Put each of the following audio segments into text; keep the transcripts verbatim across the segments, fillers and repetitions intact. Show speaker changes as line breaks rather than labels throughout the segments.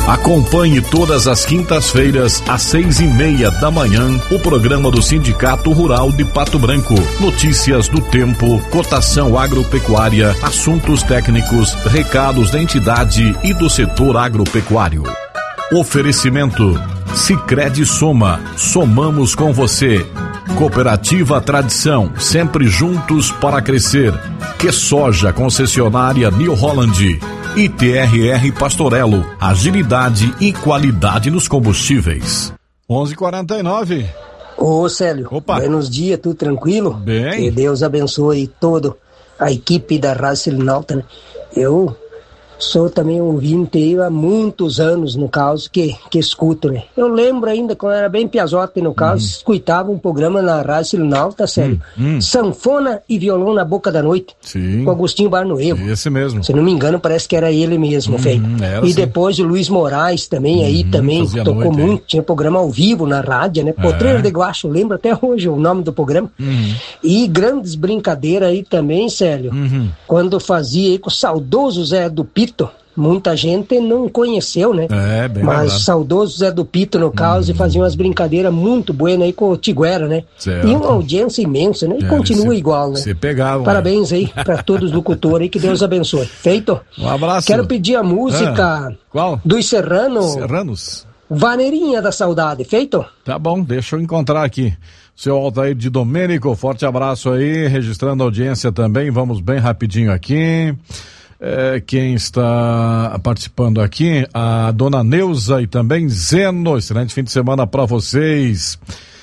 Acompanhe todas as quintas-feiras, às seis e meia da manhã, o programa do Sindicato Rural de Pato Branco. Notícias do tempo, cotação agropecuária, assuntos técnicos, recados da entidade e do setor agropecuário. Oferecimento: Sicredi Soma, somamos com você. Cooperativa Tradição, sempre juntos para crescer. Que Soja, concessionária New Holland. I T R R Pastorello, agilidade e qualidade nos combustíveis.
onze e quarenta e nove.
Ô Célio,
Opa.
buenos dias, tudo tranquilo?
Bem.
Que Deus abençoe toda a equipe da Rádio Selinalta, né? Eu sou também ouvinte aí há muitos anos, no caso, que, que escuto, né? Eu lembro ainda, quando era bem piazote, no caso, hum. escutava um programa na Rádio Selinalta, sério. Hum, hum. Sanfona e violão na boca da noite.
Sim.
Com Agostinho Barnoevo.
Esse mesmo.
Se não me engano, parece que era ele mesmo,
hum,
feio.
E
assim. Depois o Luiz Moraes também,
hum,
aí também tocou
noite,
muito.
Aí.
Tinha programa ao vivo na rádio, né? Potreiro é. de Guacho, lembro até hoje o nome do programa.
Hum.
E grandes brincadeiras aí também, Célio.
Uhum.
Quando fazia aí com o saudoso Zé do Pito. Muita gente não conheceu, né?
É, bem
Mas
verdade.
o saudoso Zé do Pito, no caso, hum. e fazia umas brincadeiras muito buenas aí com o Tiguera, né?
Certo.
E uma audiência imensa, né? E é, continua
se,
igual, né?
Se pegava.
Parabéns aí para todos os locutores aí, que Deus abençoe. Feito?
Um abraço.
Quero pedir a música
ah, qual?
dos Serranos.
Serranos.
Vaneirinha da Saudade, feito?
Tá bom, deixa eu encontrar aqui. Seu Altair de Domênico, forte abraço aí, registrando a audiência também, vamos bem rapidinho aqui. É, quem está participando aqui, a dona Neuza e também Zeno, excelente fim de semana para vocês.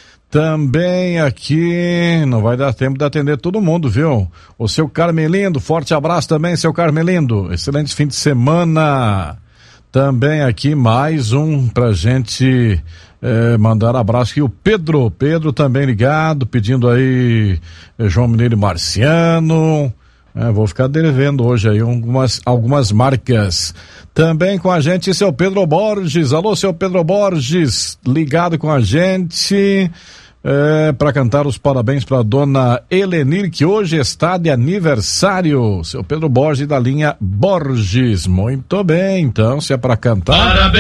Também aqui, não vai dar tempo de atender todo mundo, viu? O seu Carmelindo, forte abraço também, seu Carmelindo, excelente fim de semana. Também aqui mais um pra gente é, mandar abraço aqui, o Pedro, Pedro também ligado, pedindo aí é, João Mineiro e Marciano. É, vou ficar devendo hoje aí algumas, algumas marcas. Também com a gente, seu Pedro Borges. Alô, seu Pedro Borges, ligado com a gente é, para cantar os parabéns para dona Helenir, que hoje está de aniversário. Seu Pedro Borges da linha Borges. Muito bem, então, se é para cantar. Parabéns.